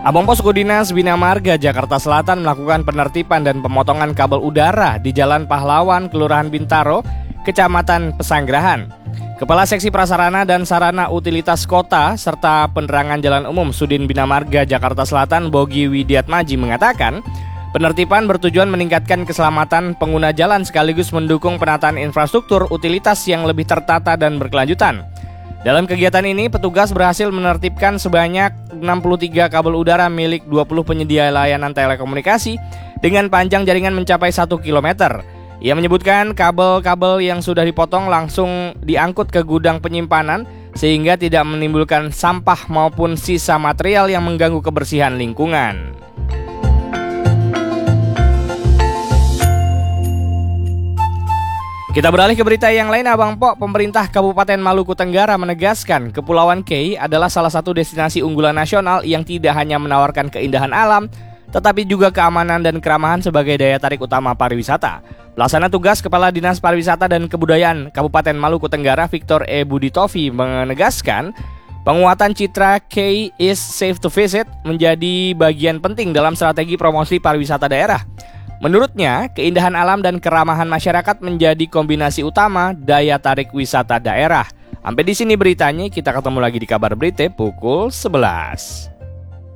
Abang Posko Dinas Bina Marga Jakarta Selatan melakukan penertiban dan pemotongan kabel udara di Jalan Pahlawan, Kelurahan Bintaro, Kecamatan Pesanggerahan. Kepala Seksi Prasarana dan Sarana Utilitas Kota serta Penerangan Jalan Umum Sudin Bina Marga Jakarta Selatan Bogi Widiatmaji mengatakan, penertiban bertujuan meningkatkan keselamatan pengguna jalan sekaligus mendukung penataan infrastruktur utilitas yang lebih tertata dan berkelanjutan. Dalam kegiatan ini, petugas berhasil menertibkan sebanyak 63 kabel udara milik 20 penyedia layanan telekomunikasi dengan panjang jaringan mencapai 1 km. Ia menyebutkan kabel-kabel yang sudah dipotong langsung diangkut ke gudang penyimpanan sehingga tidak menimbulkan sampah maupun sisa material yang mengganggu kebersihan lingkungan. Kita beralih ke berita yang lain, Abang Po. Pemerintah Kabupaten Maluku Tenggara menegaskan Kepulauan Kei adalah salah satu destinasi unggulan nasional yang tidak hanya menawarkan keindahan alam, tetapi juga keamanan dan keramahan sebagai daya tarik utama pariwisata. Pelaksana tugas Kepala Dinas Pariwisata dan Kebudayaan Kabupaten Maluku Tenggara Victor E. Buditovi menegaskan penguatan citra Kei is safe to visit menjadi bagian penting dalam strategi promosi pariwisata daerah. Menurutnya, keindahan alam dan keramahan masyarakat menjadi kombinasi utama daya tarik wisata daerah. Sampai di sini beritanya, kita ketemu lagi di Kabar Berita pukul 11.